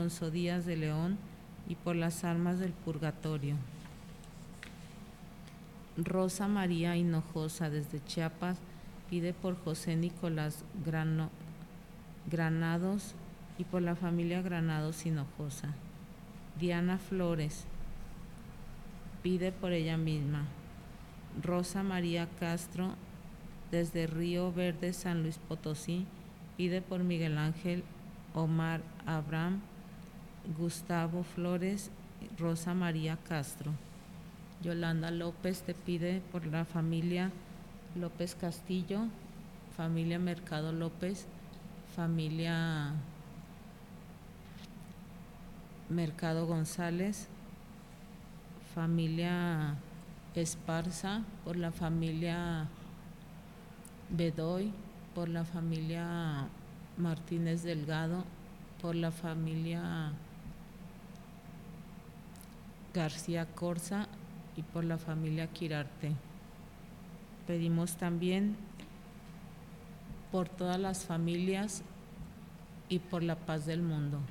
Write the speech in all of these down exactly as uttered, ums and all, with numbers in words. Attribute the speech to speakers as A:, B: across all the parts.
A: Alfonso Díaz de León y por las almas del purgatorio. Rosa María Hinojosa desde Chiapas pide por José Nicolás Grano, Granados y por la familia Granados Hinojosa. Diana Flores pide por ella misma. Rosa María Castro desde Río Verde, San Luis Potosí, pide por Miguel Ángel Omar Abraham, Gustavo Flores, Rosa María Castro. Yolanda López te pide por la familia López Castillo, familia Mercado López, familia Mercado González, familia Esparza, por la familia Bedoy, por la familia Martínez Delgado, por la familia García Corza y por la familia Quirarte. Pedimos también por todas las familias y por la paz del mundo.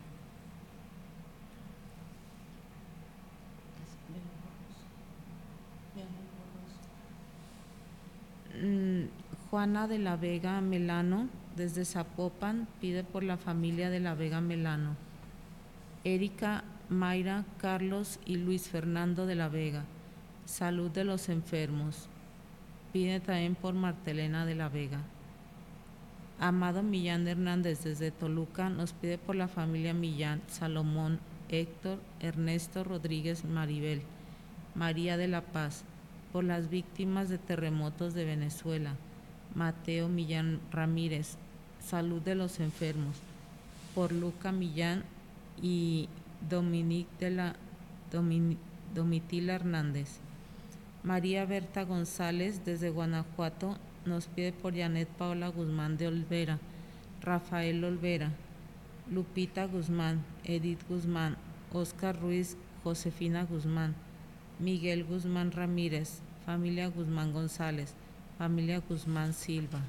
A: Juana de la Vega Melano, desde Zapopan, pide por la familia de la Vega Melano. Erika, Mayra, Carlos y Luis Fernando de la Vega, salud de los enfermos. Pide también por Martelena de la Vega. Amado Millán Hernández, desde Toluca, nos pide por la familia Millán, Salomón, Héctor, Ernesto Rodríguez, Maribel, María de la Paz, por las víctimas de terremotos de Venezuela. Mateo Millán Ramírez, salud de los enfermos, por Luca Millán y Dominic de la, Domin, Domitila Hernández. María Berta González, desde Guanajuato, nos pide por Janet Paola Guzmán de Olvera, Rafael Olvera, Lupita Guzmán, Edith Guzmán, Oscar Ruiz, Josefina Guzmán, Miguel Guzmán Ramírez, familia Guzmán González, familia Guzmán Silva.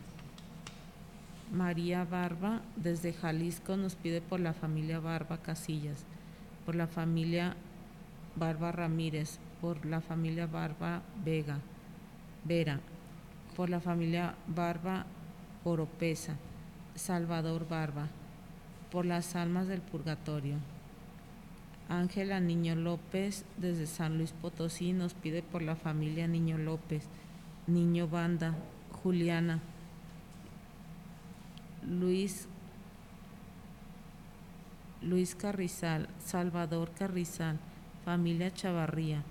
A: María Barba, desde Jalisco, nos pide por la familia Barba Casillas, por la familia Barba Ramírez, por la familia Barba Vega, Vera, por la familia Barba Oropesa, Salvador Barba, por las almas del purgatorio. Ángela Niño López, desde San Luis Potosí, nos pide por la familia Niño López, Niño Banda, Juliana, Luis, Luis Carrizal, Salvador Carrizal, familia Chavarría,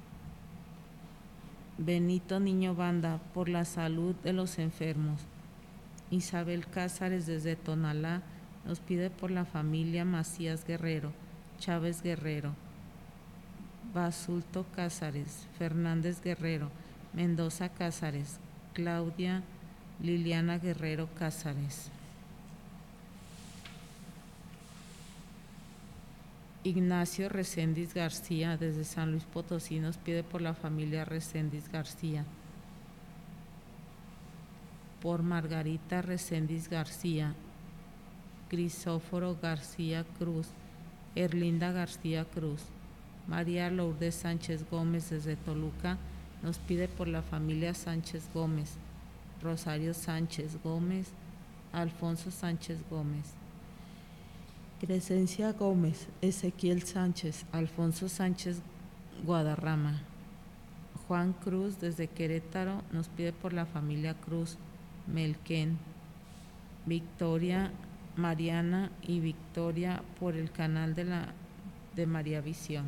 A: Benito Niño Banda, por la salud de los enfermos. Isabel Cázares, desde Tonalá, nos pide por la familia Macías Guerrero, Chávez Guerrero, Basulto Cázares, Fernández Guerrero, Mendoza Cázares, Claudia Liliana Guerrero Cázares. Ignacio Reséndiz García, desde San Luis Potosí, nos pide por la familia Reséndiz García. Por Margarita Reséndiz García, Crisóforo García Cruz, Erlinda García Cruz. María Lourdes Sánchez Gómez, desde Toluca, nos pide por la familia Sánchez Gómez, Rosario Sánchez Gómez, Alfonso Sánchez Gómez. Crescencia Gómez, Ezequiel Sánchez, Alfonso Sánchez Guadarrama. Juan Cruz, desde Querétaro, nos pide por la familia Cruz, Melquén. Victoria, Mariana y Victoria, por el canal de, la, de María Visión.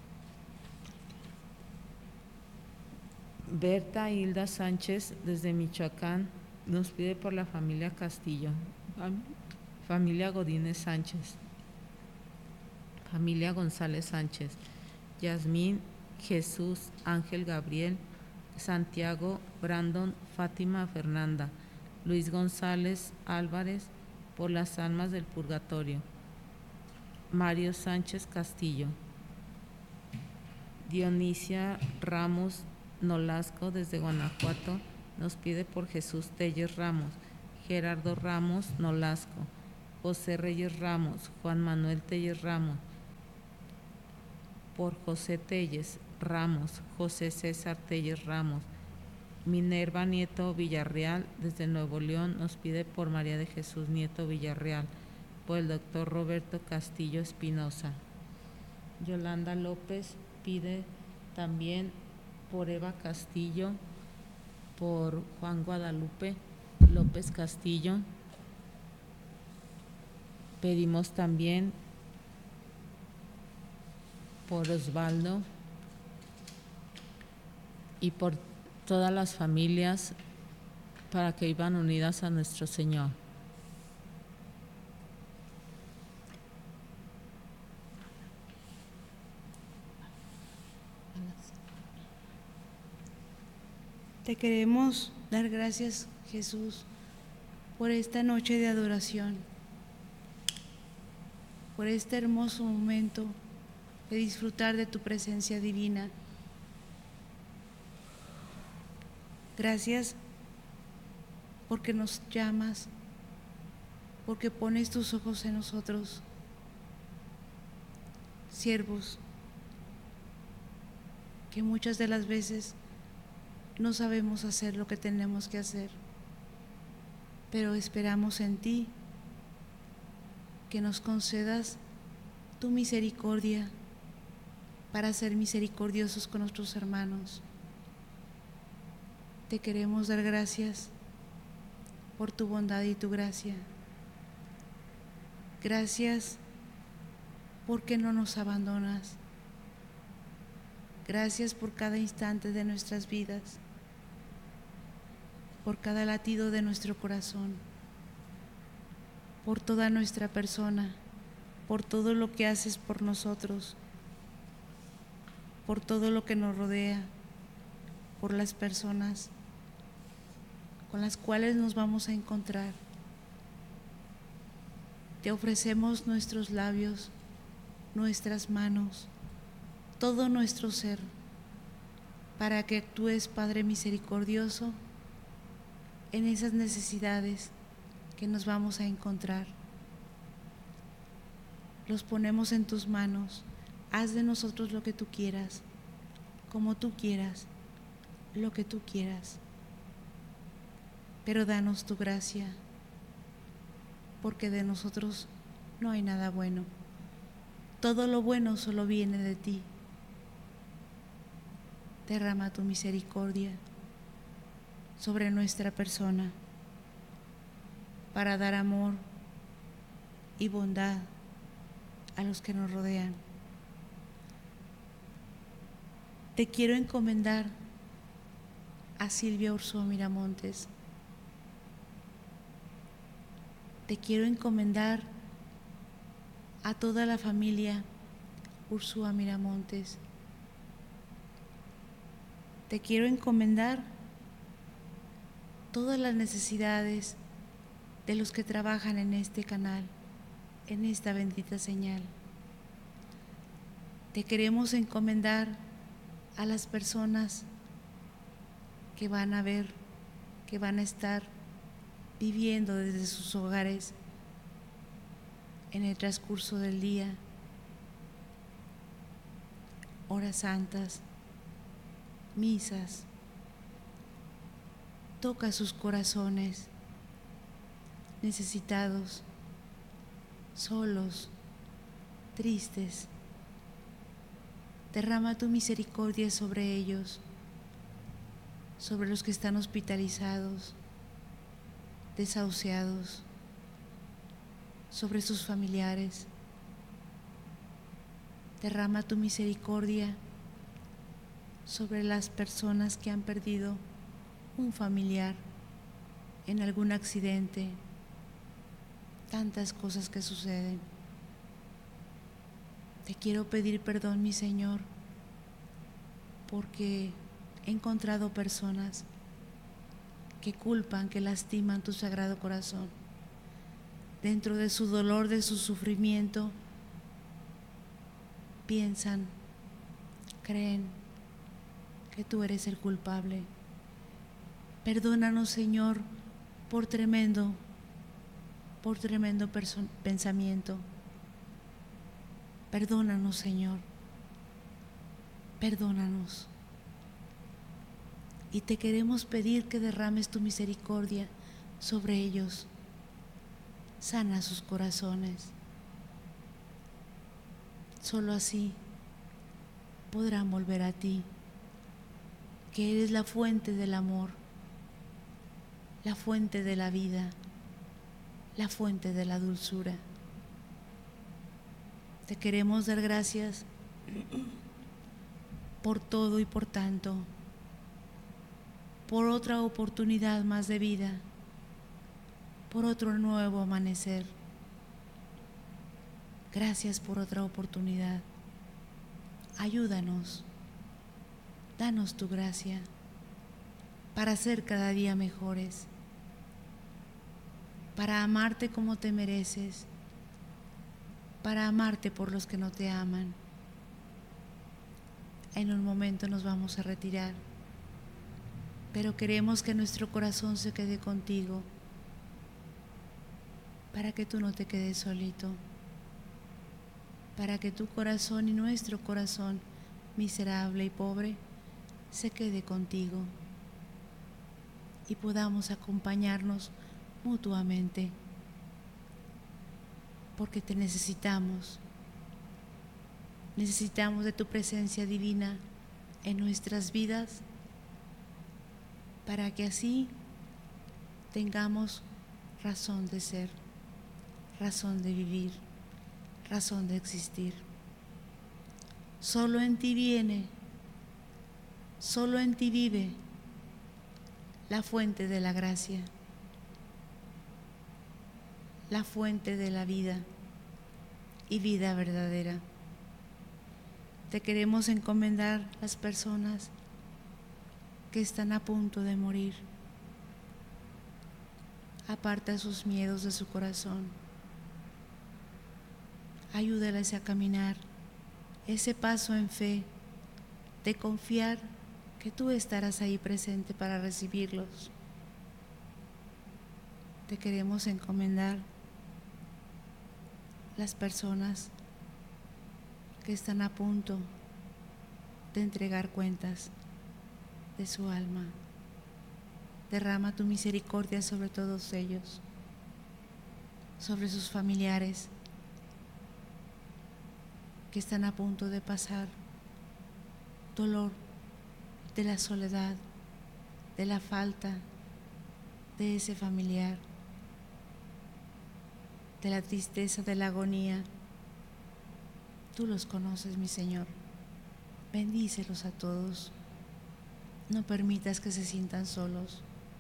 A: Berta Hilda Sánchez, desde Michoacán, nos pide por la familia Castillo, familia Godínez Sánchez, familia González Sánchez, Yasmín, Jesús, Ángel Gabriel, Santiago, Brandon, Fátima Fernanda, Luis González Álvarez, por las almas del purgatorio. Mario Sánchez Castillo. Dionisia Ramos Nolasco, desde Guanajuato, nos pide por Jesús Telles Ramos, Gerardo Ramos Nolasco, José Reyes Ramos, Juan Manuel Telles Ramos, por José Telles Ramos, José César Telles Ramos. Minerva Nieto Villarreal, desde Nuevo León, nos pide por María de Jesús Nieto Villarreal, por el doctor Roberto Castillo Espinosa. Yolanda López pide también por Eva Castillo, por Juan Guadalupe López Castillo. Pedimos también por Osvaldo y por todas las familias para que vivan unidas a nuestro Señor.
B: Te queremos dar gracias, Jesús, por esta noche de adoración, por este hermoso momento de disfrutar de tu presencia divina. Gracias porque nos llamas, porque pones tus ojos en nosotros, siervos, que muchas de las veces no sabemos hacer lo que tenemos que hacer, pero esperamos en ti, que nos concedas tu misericordia para ser misericordiosos con nuestros hermanos. Te queremos dar gracias por tu bondad y tu gracia. Gracias porque no nos abandonas. Gracias por cada instante de nuestras vidas, por cada latido de nuestro corazón, por toda nuestra persona, por todo lo que haces por nosotros, por todo lo que nos rodea, por las personas con las cuales nos vamos a encontrar. Te ofrecemos nuestros labios, nuestras manos, todo nuestro ser, para que actúes, Padre misericordioso, en esas necesidades que nos vamos a encontrar. Los ponemos en tus manos. Haz de nosotros lo que tú quieras, como tú quieras, lo que tú quieras. Pero danos tu gracia, porque de nosotros no hay nada bueno. Todo lo bueno solo viene de ti. Derrama tu misericordia sobre nuestra persona para dar amor y bondad a los que nos rodean. Te quiero encomendar a Silvia Ursúa Miramontes. Te quiero encomendar a toda la familia Ursúa Miramontes. Te quiero encomendar todas las necesidades de los que trabajan en este canal, en esta bendita señal. Te queremos encomendar a las personas que van a ver, que van a estar viviendo desde sus hogares en el transcurso del día, horas santas, misas. Toca sus corazones necesitados, solos, tristes. Derrama tu misericordia sobre ellos, sobre los que están hospitalizados, desahuciados, sobre sus familiares. Derrama tu misericordia sobre las personas que han perdido un familiar en algún accidente, tantas cosas que suceden. Te quiero pedir perdón, mi Señor, porque he encontrado personas que culpan, que lastiman tu sagrado corazón. Dentro de su dolor, de su sufrimiento, piensan, creen que tú eres el culpable. Perdónanos, Señor, por tremendo, por tremendo pensamiento. Perdónanos, Señor. Perdónanos. Y te queremos pedir que derrames tu misericordia sobre ellos. Sana sus corazones. Solo así podrán volver a ti, que eres la fuente del amor, la fuente de la vida, la fuente de la dulzura. Te queremos dar gracias por todo y por tanto, por otra oportunidad más de vida, por otro nuevo amanecer. Gracias por otra oportunidad. Ayúdanos, danos tu gracia para ser cada día mejores, para amarte como te mereces, para amarte por los que no te aman. En un momento nos vamos a retirar, pero queremos que nuestro corazón se quede contigo, para que tú no te quedes solito, para que tu corazón y nuestro corazón miserable y pobre se quede contigo y podamos acompañarnos mutuamente, porque te necesitamos. Necesitamos de tu presencia divina en nuestras vidas para que así tengamos razón de ser, razón de vivir, razón de existir. Solo en ti viene, solo en ti vive la fuente de la gracia, la fuente de la vida y vida verdadera. Te queremos encomendar las personas que están a punto de morir. Aparta sus miedos de su corazón. Ayúdales a caminar ese paso en fe de confiar que tú estarás ahí presente para recibirlos. Te queremos encomendar las personas que están a punto de entregar cuentas de su alma. Derrama tu misericordia sobre todos ellos, sobre sus familiares que están a punto de pasar dolor de la soledad, de la falta de ese familiar, de la tristeza, de la agonía. Tú los conoces, mi Señor. Bendícelos a todos. No permitas que se sientan solos.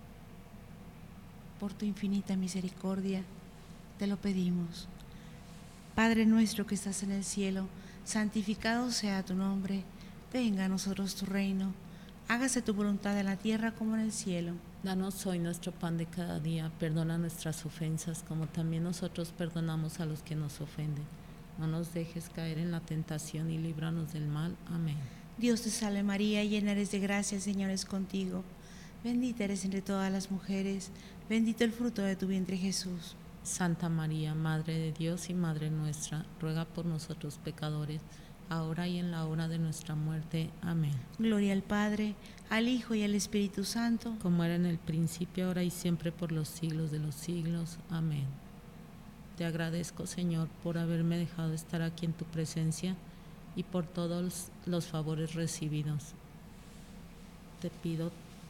B: Por tu infinita misericordia, te lo pedimos. Padre nuestro que estás en el cielo, santificado sea tu nombre. Venga a nosotros tu reino. Hágase tu voluntad en la tierra como en el cielo.
A: Danos hoy nuestro pan de cada día. Perdona nuestras ofensas, como también nosotros perdonamos a los que nos ofenden. No nos dejes caer en la tentación y líbranos del mal. Amén.
B: Dios te salve María, llena eres de gracia, el Señor es contigo. Bendita eres entre todas las mujeres, bendito el fruto de tu vientre Jesús.
A: Santa María, Madre de Dios y Madre nuestra, ruega por nosotros pecadores, ahora y en la hora de nuestra muerte. Amén.
B: Gloria al Padre, al Hijo y al Espíritu Santo,
A: como era en el principio, ahora y siempre, por los siglos de los siglos. Amén. Te agradezco, Señor, por haberme dejado estar aquí en tu presencia y por todos los favores recibidos. Te pido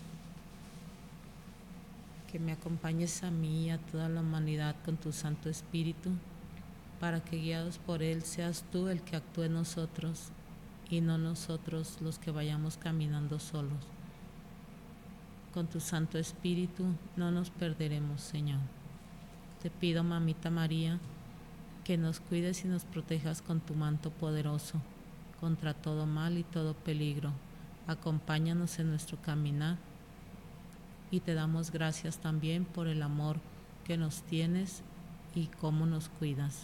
A: que me acompañes a mí y a toda la humanidad con tu Santo Espíritu, para que, guiados por Él, seas tú el que actúe en nosotros y no nosotros los que vayamos caminando solos. Con tu Santo Espíritu no nos perderemos, Señor. Te pido, Mamita María, que nos cuides y nos protejas con tu manto poderoso contra todo mal y todo peligro. Acompáñanos en nuestro caminar y te damos gracias también por el amor que nos tienes y cómo nos cuidas.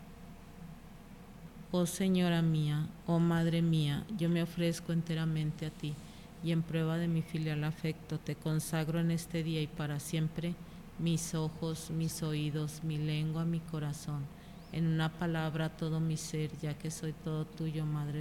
A: Oh Señora mía, oh Madre mía, yo me ofrezco enteramente a ti y en prueba de mi filial afecto te consagro en este día y para siempre mis ojos, mis oídos, mi lengua, mi corazón, en una palabra todo mi ser, ya que soy todo tuyo, Madre